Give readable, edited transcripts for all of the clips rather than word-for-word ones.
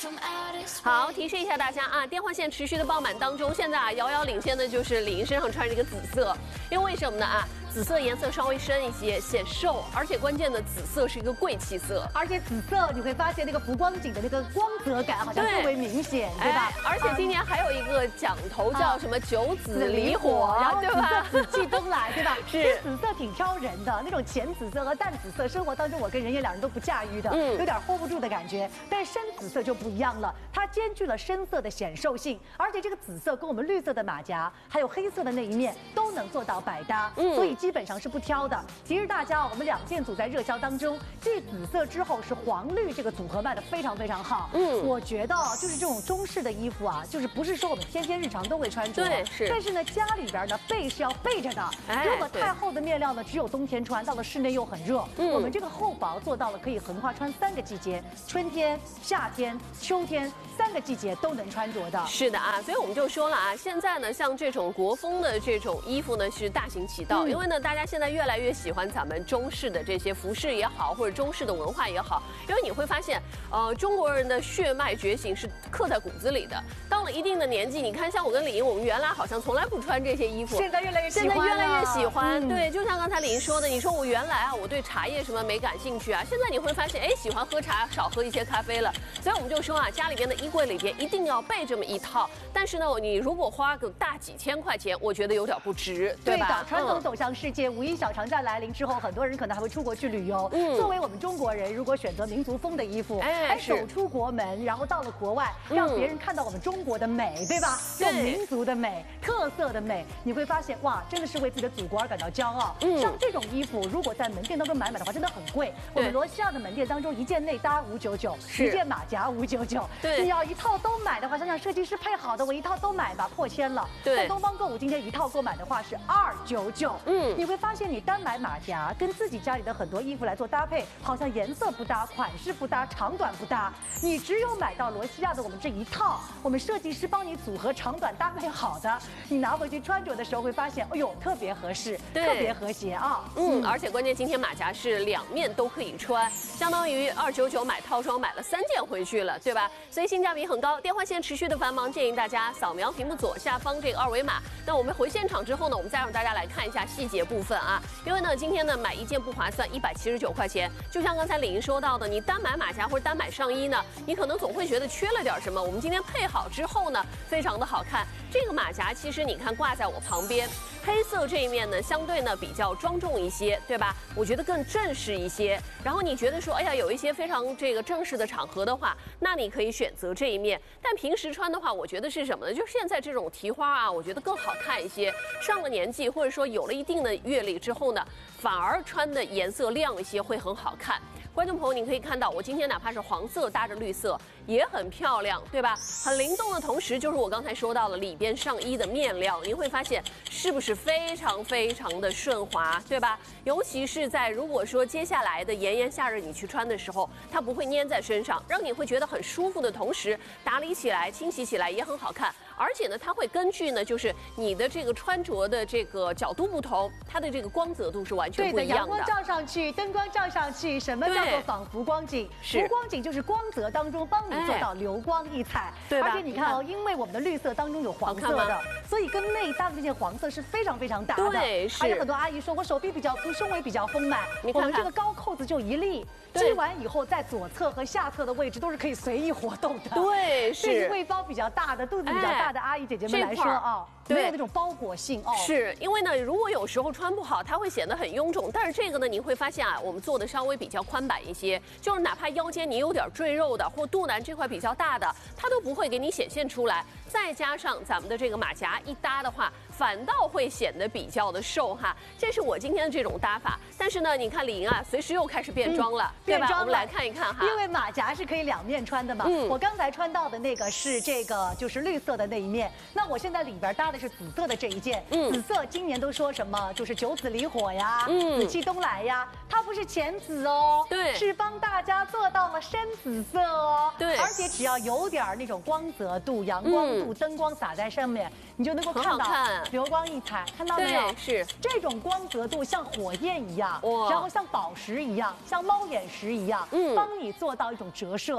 好，提示一下大家啊，电话线持续的爆满当中，现在啊遥遥领先的就是李莹身上穿着这个紫色，因为什么呢啊？紫色颜色稍微深一些，显瘦，而且关键的紫色是一个贵气色， 而且紫色你会发现那个浮光景的那个光泽感好像更为明显，对吧？ 而且今年还有一个讲头叫什么九紫离火， 然后紫气东来，对吧？ 是紫色挺挑人的，那种浅紫色和淡紫色，生活当中我跟人家两人都不驾驭的，有点 hold 不住的感觉。但是深紫色就不一样了，它兼具了深色的显瘦性，而且这个紫色跟我们绿色的马甲还有黑色的那一面都能做到百搭，所以基本上是不挑的。提示大家，我们2件组在热销当中，继紫色之后是黄绿这个组合卖的非常非常好。我觉得就是这种中式的衣服啊，就是不是说我们天天日常都会穿着， 对，是。 但是呢，家里边呢备是要备着的。如果太厚的面料呢，只有冬天穿，到了室内又很热。我们这个厚薄做到了可以横跨穿3个季节，春天、夏天、秋天3个季节都能穿着的。 是的啊，所以我们就说了啊，现在呢，像这种国风的这种衣服呢是大行其道，因为呢，大家现在越来越喜欢咱们中式的这些服饰也好，或者中式的文化也好，因为你会发现，中国人的血脉觉醒是刻在骨子里的。到了一定的年纪，你看像我跟李莹，我们原来好像从来不穿这些衣服， 现在越来越喜欢， 现在越来越喜欢。对，就像刚才李莹说的，你说我原来啊，我对茶叶什么没感兴趣啊，现在你会发现，哎，喜欢喝茶，少喝一些咖啡了。所以我们就说啊，家里边的衣柜里边一定要备这么一套。但是呢，你如果花个大几千块钱，我觉得有点不值，对吧？ 对的，传统走向世界，5一小长假来临之后，很多人可能还会出国去旅游。作为我们中国人，如果选择民族风的衣服，走出国门，然后到了国外，让别人看到我们中国的美，对吧？这种民族的美、特色的美，你会发现哇，真的是为自己的祖国而感到骄傲。像这种衣服，如果在门店当中买的话，真的很贵。我们罗西亚的门店当中，一件内搭599，一件马甲599。你要一套都买的话，想想设计师配好的，我一套都买吧，破千了。在东方购物今天一套购买的话是299。你会发现你单买马甲跟自己家里的很多衣服来做搭配，好像颜色不搭、款式不搭、长短不搭。你只有买到罗西亚的我们这一套，我们设计师帮你组合长短搭配好的，你拿回去穿着的时候会发现，哎呦，特别合适，特别和谐啊。 而且关键今天马甲是2面都可以穿，相当于299买套装买了3件回去了，对吧？所以性价比很高。电话线持续的繁忙，建议大家扫描屏幕左下方这个2维码。那我们回现场之后呢，我们再让大家来看一下细节部分啊。因为呢，今天呢买一件不划算，179块钱。就像刚才李莹说到的，你单买马甲或者单买上衣呢，你可能总会觉得缺了点什么。我们今天配好之后呢，非常的好看。这个马甲其实你看挂在我旁边，黑色这一面呢，相对呢比较庄重一些，对吧？我觉得更正式一些。然后你觉得说，哎呀，有一些非常这个正式的场合的话，那你可以选择这一面。但平时穿的话，我觉得是什么呢？就是现在这种提花啊，我觉得更好看一些。上了年纪或者说有了一定的阅历之后呢，反而穿的颜色亮一些会很好看。观众朋友，你可以看到我今天哪怕是黄色搭着绿色也很漂亮，对吧？很灵动的同时，就是我刚才说到了里边上衣的面料，你会发现是不是非常非常的顺滑，对吧？尤其是在如果说接下来的炎炎夏日你去穿的时候，它不会粘在身上，让你会觉得很舒服的同时，打理起来、清洗起来也很好看。而且呢，它会根据呢，就是你的这个穿着的这个角度不同，它的这个光泽度是完全不一样的。 阳光照上去，灯光照上去，什么叫做仿浮光景？浮光景就是光泽当中帮你做到流光溢彩，对吧？而且你看哦，因为我们的绿色当中有黄色的，所以跟内搭的这件黄色是非常非常搭的。 对，是。 还有很多阿姨说我手臂比较粗，胸围比较丰满，我们这个高扣子就一粒。系完以后，在左侧和下侧的位置都是可以随意活动的。 对，是。 对于胃包比较大的、肚子比较大的阿姨姐姐们来说啊，没有那种包裹性哦。 是因为呢，如果有时候穿不好，它会显得很臃肿。但是这个呢，你会发现啊，我们做的稍微比较宽版一些，就是哪怕腰间你有点赘肉的，或肚腩这块比较大的，它都不会给你显现出来。再加上咱们的这个马甲一搭的话，反倒会显得比较的瘦哈。这是我今天的这种搭法。但是呢，你看李莹啊，随时又开始变装了，对吧？我们来看一看哈。 因为马甲是可以2面穿的嘛。我刚才穿到的那个是这个就是绿色的那一面，那我现在里边搭的是紫色的这一件。紫色今年都说什么就是九紫离火呀，紫气东来呀，它不是浅紫哦，对，是帮大家做到了深紫色哦。对，而且只要有点那种光泽度、阳光度、灯光洒在上面，你就能够看到流光溢彩，看到没有？ 是这种光泽度像火焰一样，然后像宝石一样，像猫眼石一样，帮你做到一种折射。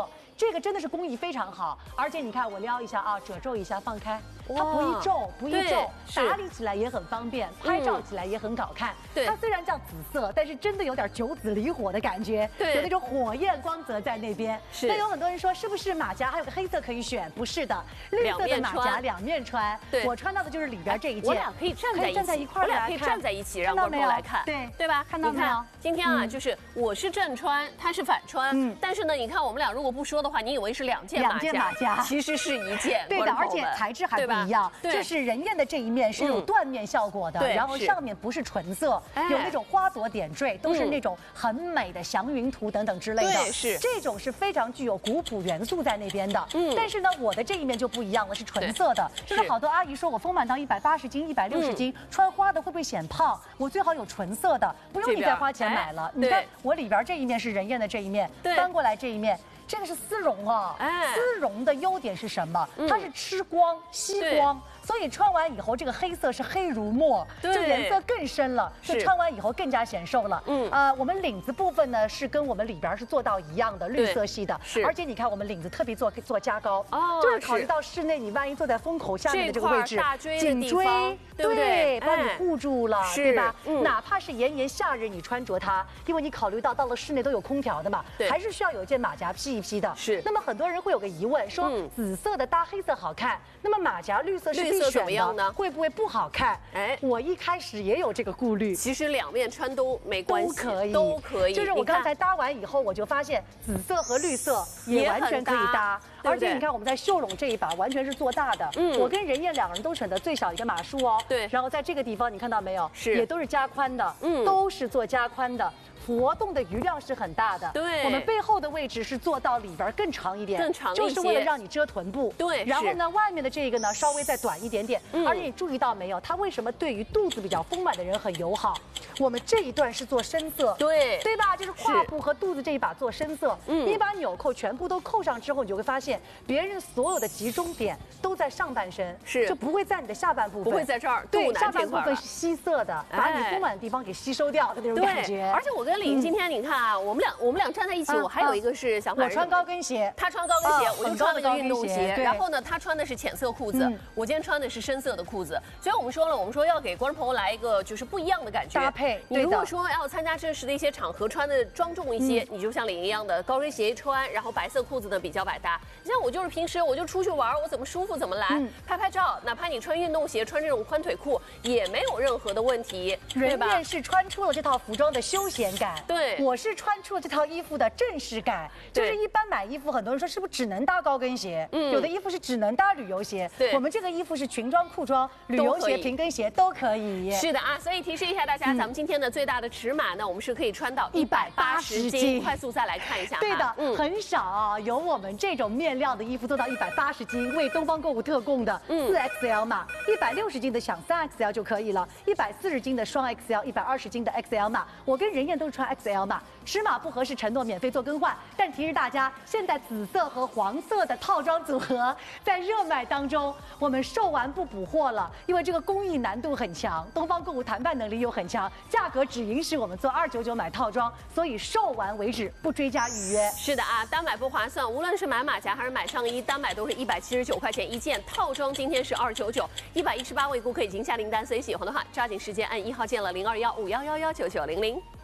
这个真的是工艺非常好，而且你看我撩一下啊，褶皱一下放开，它不易皱，不易皱，打理起来也很方便，拍照起来也很好看。对，它虽然叫紫色，但是真的有点九紫离火的感觉，对，有那种火焰光泽在那边。是。那有很多人说是不是马甲还有个黑色可以选？不是的，绿色的马甲两面穿。对，我穿到的就是里边这一件。我俩可以站在一块儿来看，可以站在一起让观众来看，对吧？看到没有？今天啊，就是我是正穿，他是反穿，但是呢，你看我们俩如果不说的话，你以为是两件马甲，其实是一件。对的，而且材质还不一样，就是人艳的这一面是有缎面效果的，然后上面不是纯色，有那种花朵点缀，都是那种很美的祥云图等等之类的。对，是这种是非常具有古朴元素在那边的。但是呢，我的这一面就不一样了，是纯色的。就是好多阿姨说我丰满到180斤、160斤，穿花的会不会显胖？我最好有纯色的，不用你再花钱买了。你看我里边这一面是人艳的这一面，翻过来这一面。这个是丝绒啊，丝绒的优点是什么？它是吃光、吸光，所以穿完以后这个黑色是黑如墨，就颜色更深了，就穿完以后更加显瘦了。我们领子部分呢是跟我们里边是做到一样的绿色系的，而且你看我们领子特别做加高，就是考虑到室内你万一坐在风口下面的这个位置，颈椎对不对？帮你护住了，对吧？哪怕是炎炎夏日你穿着它，因为你考虑到了室内都有空调的嘛，还是需要有一件马甲披一披的。是。那么很多人会有个疑问，说紫色的搭黑色好看，那么马甲绿色是必选的，会不会不好看？哎，我一开始也有这个顾虑。其实两面穿都没关系，都可以。就是我刚才搭完以后，我就发现紫色和绿色也完全可以搭。而且你看我们在袖笼这一把完全是做大的，我跟任燕两个人都选择最小一个码数哦。对。然后在这个地方你看到没有？是。也都是加宽的，都是做加宽的。活动的余量是很大的，对，我们背后的位置是做到里边更长一点，就是为了让你遮臀部，对。然后呢，外面的这个呢稍微再短一点点，而且你注意到没有，它为什么对于肚子比较丰满的人很友好？我们这一段是做深色，对吧？就是胯部和肚子这一把做深色，你把纽扣全部都扣上之后，你就会发现别人所有的集中点都在上半身，是就不会在你的下半部分，不会在这儿，对，下半部分是稀色的，把你丰满的地方给吸收掉的那种感觉。而且我跟李今天你看啊，我们俩站在一起，我还有一个是想法，我穿高跟鞋，他穿高跟鞋，我就穿了个运动鞋，然后呢，他穿的是浅色裤子，我今天穿的是深色的裤子，所以我们说要给观众朋友来一个就是不一样的感觉搭配。你如果说要参加正式的一些场合，穿的庄重一些，你就像李一样的高跟鞋一穿，然后白色裤子呢比较百搭。你像我就是平时我就出去玩，我怎么舒服怎么来，拍照，哪怕你穿运动鞋，穿这种宽腿裤也没有任何的问题，对吧？人家是穿出了这套服装的休闲感，对。我是穿出了这套衣服的正式感，就是一般买衣服，很多人说是不是只能搭高跟鞋？有的衣服是只能搭旅游鞋。对，我们这个衣服是裙装、裤装、旅游鞋、平跟鞋都可以。是的啊，所以提示一下大家，咱们今天的最大的尺码呢，我们是可以穿到180斤。快速再来看一下，对的，很少啊，有我们这种面料的衣服做到180斤，为东方购物特供的4XL 码，160斤的想3XL 就可以了，140斤的双 XL，120斤的 XL 码。我跟任燕都是穿 XL 码，尺码不合适承诺免费做更换。但提示大家，现在紫色和黄色的套装组合在热卖当中，我们售完不补货了，因为这个工艺难度很强，东方购物谈判能力又很强，价格只允许我们做299买套装，所以售完为止，不追加预约。是的啊，单买不划算，无论是买马甲还是买上衣，单买都是179块钱一件，套装今天是299，118位顾客已经下订单，所以喜欢的话抓紧时间按1号键了，0215111990。